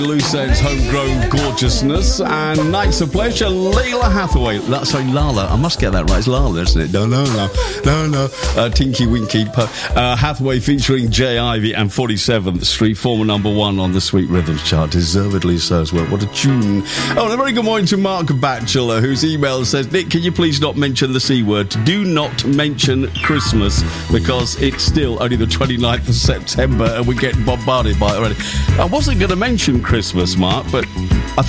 Loose Ends, Homegrown Gorgeousness, and Nights of Pleasure, Layla Hathaway. That's Lala. I must get that right. It's Lala, isn't it? No. Tinky Winky. Hathaway featuring Jay Ivy and 47th Street, former number one on the Sweet Rhythms chart. Deservedly so as well. What a tune. Oh, and a very good morning to Mark Batchelor, whose email says, Nick, can you please not mention the C word? Do not mention Christmas, because it's still only the 29th of September and we're getting bombarded by it already. I wasn't going to mention Christmas, Mark, but I